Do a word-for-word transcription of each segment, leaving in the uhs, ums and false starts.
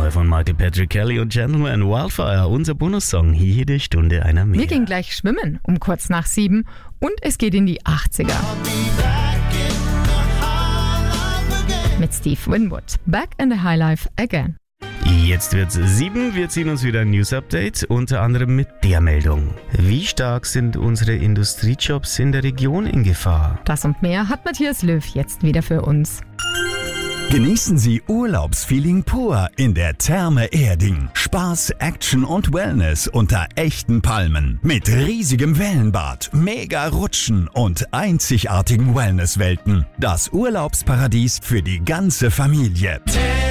Neu von Michael Patrick Kelly und Gentleman Wildfire, unser Bonussong hier die Stunde einer mehr. Wir gehen gleich schwimmen um kurz nach sieben und es geht in die achtziger. Mit Steve Winwood. Back in the High Life again. Jetzt wird's sieben, wir ziehen uns wieder ein News-Update, unter anderem mit der Meldung. Wie stark sind unsere Industriejobs in der Region in Gefahr? Das und mehr hat Matthias Löw jetzt wieder für uns. Genießen Sie Urlaubsfeeling pur in der Therme Erding. Spaß, Action und Wellness unter echten Palmen. Mit riesigem Wellenbad, mega Rutschen und einzigartigen Wellnesswelten. Das Urlaubsparadies für die ganze Familie.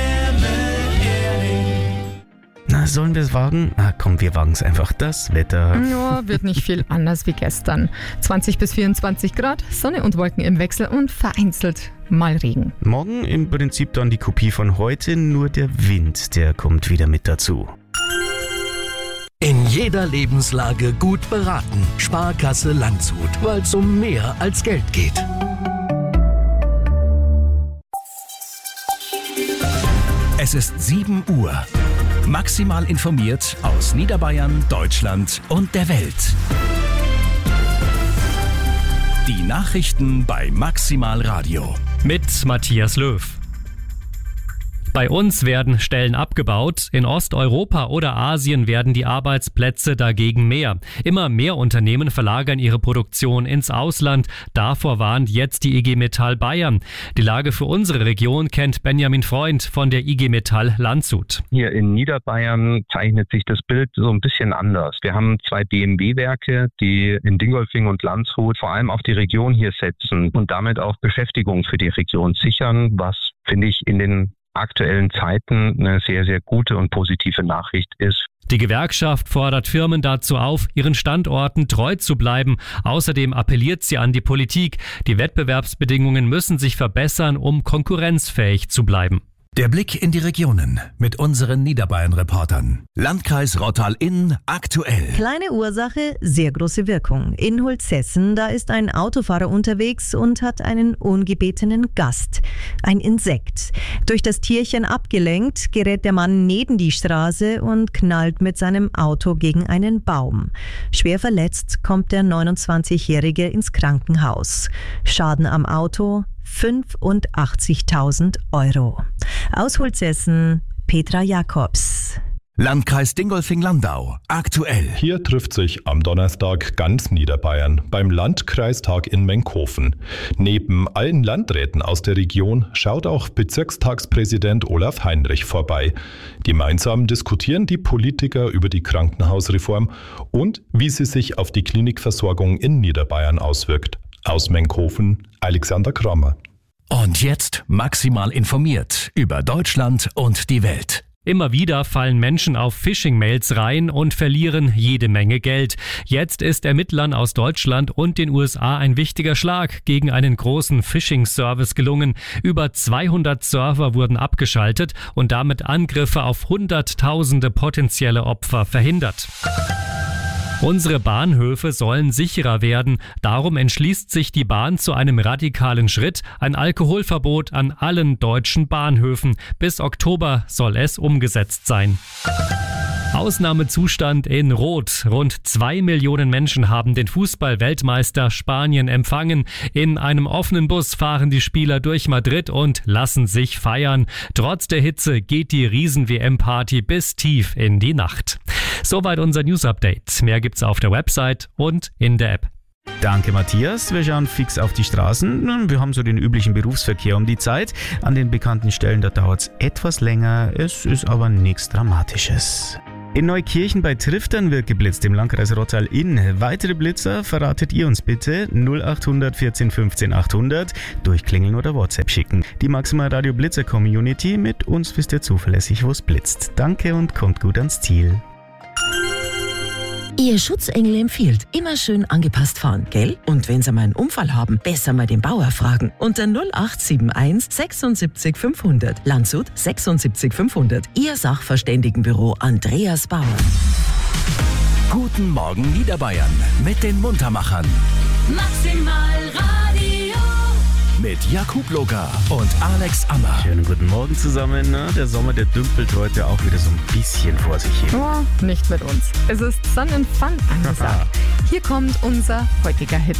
Na, sollen wir es wagen? Na komm, wir wagen es einfach. Das Wetter. Ja, wird nicht viel anders wie gestern. zwanzig bis vierundzwanzig Grad, Sonne und Wolken im Wechsel und vereinzelt mal Regen. Morgen im Prinzip dann die Kopie von heute, nur der Wind, der kommt wieder mit dazu. In jeder Lebenslage gut beraten. Sparkasse Landshut, weil es um mehr als Geld geht. Es ist sieben Uhr. Maximal informiert aus Niederbayern, Deutschland und der Welt. Die Nachrichten bei Maximal Radio. Mit Matthias Löw. Bei uns werden Stellen abgebaut, in Osteuropa oder Asien werden die Arbeitsplätze dagegen mehr. Immer mehr Unternehmen verlagern ihre Produktion ins Ausland. Davor warnt jetzt die I G Metall Bayern. Die Lage für unsere Region kennt Benjamin Freund von der I G Metall Landshut. Hier in Niederbayern zeichnet sich das Bild so ein bisschen anders. Wir haben zwei B M W-Werke, die in Dingolfing und Landshut vor allem auf die Region hier setzen und damit auch Beschäftigung für die Region sichern, was, finde ich, in den aktuellen Zeiten eine sehr, sehr gute und positive Nachricht ist. Die Gewerkschaft fordert Firmen dazu auf, ihren Standorten treu zu bleiben. Außerdem appelliert sie an die Politik. Die Wettbewerbsbedingungen müssen sich verbessern, um konkurrenzfähig zu bleiben. Der Blick in die Regionen mit unseren Niederbayern-Reportern. Landkreis Rottal-Inn aktuell. Kleine Ursache, sehr große Wirkung. In Holzhessen, da ist ein Autofahrer unterwegs und hat einen ungebetenen Gast. Ein Insekt. Durch das Tierchen abgelenkt, gerät der Mann neben die Straße und knallt mit seinem Auto gegen einen Baum. Schwer verletzt kommt der neunundzwanzigjährige ins Krankenhaus. Schaden am Auto fünfundachtzigtausend Euro. Aus Holzhessen, Petra Jakobs. Landkreis Dingolfing-Landau, aktuell. Hier trifft sich am Donnerstag ganz Niederbayern beim Landkreistag in Menkhofen. Neben allen Landräten aus der Region schaut auch Bezirkstagspräsident Olaf Heinrich vorbei. Gemeinsam diskutieren die Politiker über die Krankenhausreform und wie sie sich auf die Klinikversorgung in Niederbayern auswirkt. Aus Menkhofen, Alexander Krammer. Und jetzt maximal informiert über Deutschland und die Welt. Immer wieder fallen Menschen auf Phishing-Mails rein und verlieren jede Menge Geld. Jetzt ist Ermittlern aus Deutschland und den U S A ein wichtiger Schlag gegen einen großen Phishing-Service gelungen. Über zweihundert Server wurden abgeschaltet und damit Angriffe auf Hunderttausende potenzielle Opfer verhindert. Unsere Bahnhöfe sollen sicherer werden. Darum entschließt sich die Bahn zu einem radikalen Schritt, ein Alkoholverbot an allen deutschen Bahnhöfen. Bis Oktober soll es umgesetzt sein. Ausnahmezustand in Rot. Rund zwei Millionen Menschen haben den Fußball-Weltmeister Spanien empfangen. In einem offenen Bus fahren die Spieler durch Madrid und lassen sich feiern. Trotz der Hitze geht die Riesen-W M-Party bis tief in die Nacht. Soweit unser News-Update. Mehr gibt's auf der Website und in der App. Danke, Matthias. Wir schauen fix auf die Straßen. Wir haben so den üblichen Berufsverkehr um die Zeit. An den bekannten Stellen, da dauert es etwas länger. Es ist aber nichts Dramatisches. In Neukirchen bei Triftern wird geblitzt im Landkreis Rottal-Inn. Weitere Blitzer verratet ihr uns bitte null achthundert vierzehn fünfzehn achthundert durchklingeln oder WhatsApp schicken. Die Maximal Radio Blitzer Community, mit uns wisst ihr zuverlässig, wo es blitzt. Danke und kommt gut ans Ziel. Ihr Schutzengel empfiehlt, immer schön angepasst fahren, gell? Und wenn Sie mal einen Unfall haben, besser mal den Bauer fragen. Unter null acht sieben eins sechsundsiebzig fünfhundert. Landshut sechsundsiebzig fünfhundert. Ihr Sachverständigenbüro Andreas Bauer. Guten Morgen Niederbayern mit den Muntermachern. Maximal Radio. mit Jakub Loga und Alex Ammer. Schönen guten Morgen zusammen. Na, der Sommer, der dümpelt heute auch wieder so ein bisschen vor sich hin. Oh, nicht mit uns. Es ist Sun and Fun angesagt. Hier kommt unser heutiger Hit.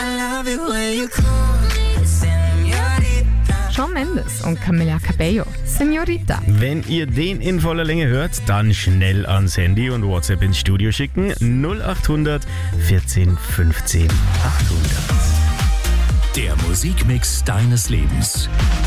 Shawn Mendes und Camila Cabello, Señorita. Wenn ihr den in voller Länge hört, dann schnell ans Handy und WhatsApp ins Studio schicken. null achthundert vierzehn fünfzehn achthundert. Der Musikmix deines Lebens.